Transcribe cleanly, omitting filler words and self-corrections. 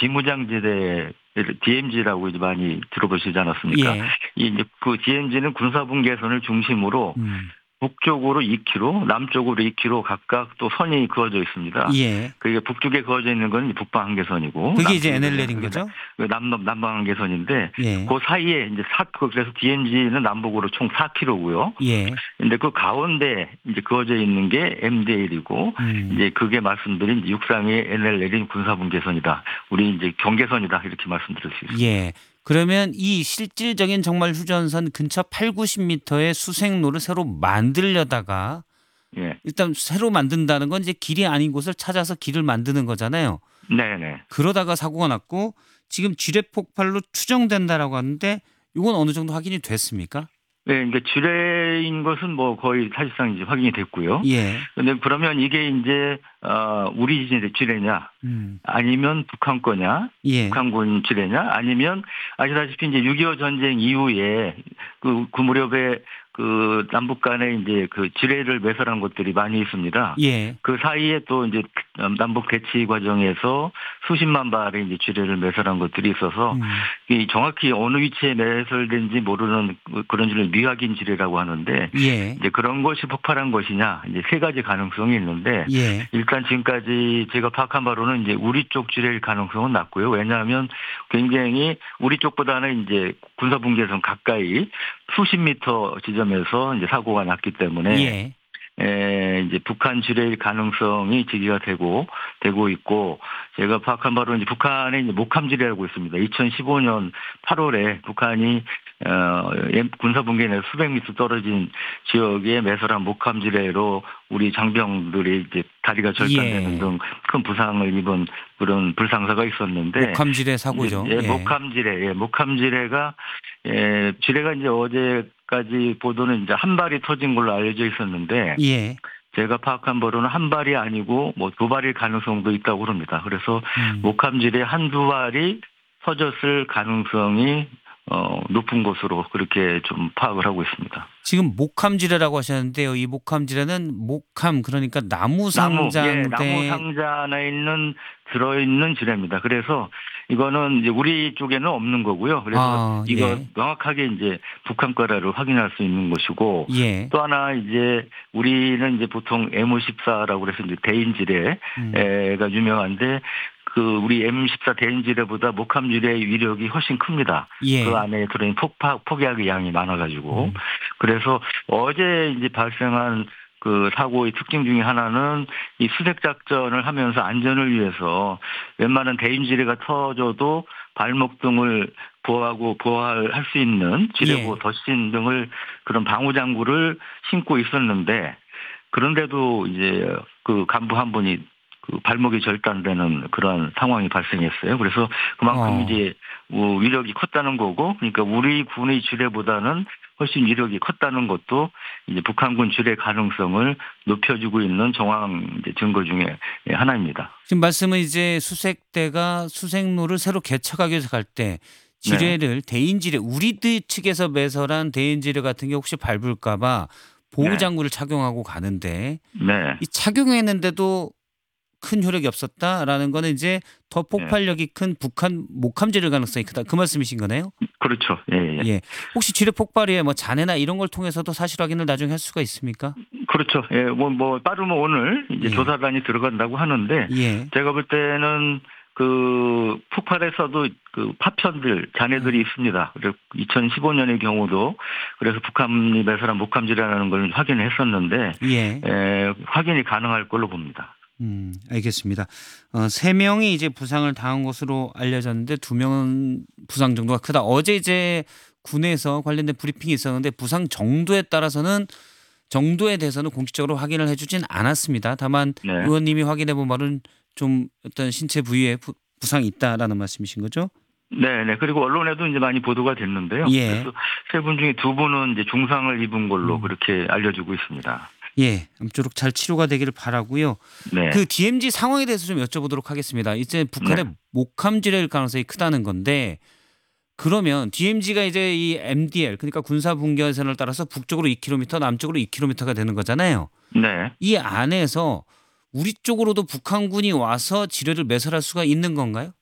비무장지대 DMZ라고 이제 많이 들어보시지 않았습니까? 예. 이제 그 DMZ는 군사분 개선을 중심으로 북쪽으로 2km, 남쪽으로 2km 각각 또 선이 그어져 있습니다. 예. 그게 북쪽에 그어져 있는 건 북방 한계선인데 그게 이제 NLL인 거죠? 남방 한계선인데 예. 그 사이에 이제 그래서 DMZ는 남북으로 총 4km고요. 예. 근데 그 가운데 이제 그어져 있는 게 MDL이고 이제 그게 말씀드린 육상의 NLL인 군사분 개선이다. 우리 이제 경계선이다 이렇게 말씀드릴 수 있습니다. 예. 그러면 이 실질적인 정말 휴전선 근처 8-90m의 수색로를 새로 만들려다가 예. 일단 새로 만든다는 건 이제 길이 아닌 곳을 찾아서 길을 만드는 거잖아요. 네네. 그러다가 사고가 났고 지금 지뢰 폭발로 추정된다라고 하는데 이건 어느 정도 확인이 됐습니까? 네, 그러니까 지뢰인 것은 뭐 거의 사실상 이제 확인이 됐고요. 예. 근데 그러면 이게 이제 우리 지뢰냐, 아니면 북한 거냐, 예. 북한군 지뢰냐, 아니면 아시다시피 이제 6.25 전쟁 이후에 그 무렵에 그 남북 간에 이제 그 지뢰를 매설한 것들이 많이 있습니다. 예. 그 사이에 또 이제 남북 대치 과정에서 수십만 발의 이제 지뢰를 매설한 것들이 있어서 이 정확히 어느 위치에 매설된지 모르는 그런 지뢰를 미확인 지뢰라고 하는데 예. 이제 그런 것이 폭발한 것이냐 이제 세 가지 가능성이 있는데 예. 일단 지금까지 제가 파악한 바로는 이제 우리 쪽 지뢰일 가능성은 낮고요. 왜냐하면 굉장히 우리 쪽보다는 이제 군사분계선 가까이 수십 미터 지점에서 이제 사고가 났기 때문에 예. 이제 북한 지뢰일 가능성이 제기가 되고 있고 제가 파악한 바로 이제 북한에 이제 목함 지뢰라고 있습니다. 2015년 8월에 북한이 군사분계 내에서 수백 미터 떨어진 지역에 매설한 목함 지뢰로 우리 장병들이 이제 다리가 절단되는 등 큰 부상을 입은 그런 불상사가 있었는데 목함 지뢰 사고죠. 예, 목함 지뢰, 목함 지뢰가 지뢰가 이제 어제까지 보도는 이제 한 발이 터진 걸로 알려져 있었는데 예. 제가 파악한 바로는 한 발이 아니고 뭐 두 발일 가능성도 있다고 합니다. 그래서 목함 지뢰 한두 발이 터졌을 가능성이 높은 것으로 그렇게 좀 파악을 하고 있습니다. 지금 목함 지뢰라고 하셨는데요. 이 목함 지뢰는 목함 그러니까 나무 상자인데 나무 상자 안에 들어있는 지뢰입니다. 그래서 이거는 이제 우리 쪽에는 없는 거고요. 그래서 이거 명확하게 이제 북한 거라를 확인할 수 있는 것이고 예. 또 하나 이제 우리는 이제 보통 M14라고 그래서 이제 대인 지뢰가 유명한데 그 우리 M14 대인 지뢰보다 목함 지뢰의 위력이 훨씬 큽니다. 예. 그 안에 들어있는 폭약의 양이 많아가지고 그래서 어제 이제 발생한 그 사고의 특징 중에 하나는 이 수색 작전을 하면서 안전을 위해서 웬만한 대인 지뢰가 터져도 발목 등을 보호할 수 있는 지뢰보호 덧신 등을 그런 방호 장구를 신고 있었는데 그런데도 이제 그 간부 한 분이 그 발목이 절단되는 그런 상황이 발생했어요. 그래서 그만큼 이제 위력이 컸다는 거고, 그러니까 우리 군의 지뢰보다는 훨씬 위력이 컸다는 것도 이제 북한군 지뢰 가능성을 높여주고 있는 정황 이제 증거 중에 하나입니다. 지금 말씀은 이제 수색대가 수색로를 새로 개척하기 위해서 갈 때 지뢰를 대인 지뢰 우리들 측에서 매설한 대인 지뢰 같은 게 혹시 밟을까봐 보호 장구를 착용하고 가는데 이 착용했는데도 큰 효력이 없었다라는 거는 이제 더 폭발력이 큰 북한 목함 지뢰 가능성이 크다. 그 말씀이신 거네요? 그렇죠. 예. 혹시 지뢰 폭발에 뭐 잔해나 이런 걸 통해서도 사실 확인을 나중에 할 수가 있습니까? 그렇죠. 예. 뭐 빠르면 오늘 이제 조사단이 들어간다고 하는데 제가 볼 때는 그 폭발에서도 그 파편들 잔해들이 있습니다. 그리고 2015년의 경우도 그래서 북한이 매설한 목함 지뢰라는 걸 확인을 했었는데 확인이 가능할 걸로 봅니다. 알겠습니다. 3명이 이제 부상을 당한 것으로 알려졌는데 2명은 부상 정도가 크다. 어제 이제 군에서 관련된 브리핑이 있었는데 부상 정도에 대해서는 공식적으로 확인을 해주진 않았습니다. 다만 의원님이 확인해 본 말은 좀 어떤 신체 부위에 부상이 있다라는 말씀이신 거죠? 네. 그리고 언론에도 이제 많이 보도가 됐는데요. 그래서 3분 중에 2분은 이제 중상을 입은 걸로 그렇게 알려지고 있습니다. 아무쪼록 잘 치료가 되기를 바라고요. 그 DMZ 상황에 대해서 좀 여쭤보도록 하겠습니다. 이제 북한의 목함 지뢰일 가능성이 크다는 건데 그러면 DMZ가 이제 이 MDL 그러니까 군사 분계선을 따라서 북쪽으로 2km, 남쪽으로 2km가 되는 거잖아요. 이 안에서 우리 쪽으로도 북한군이 와서 지뢰를 매설할 수가 있는 건가요?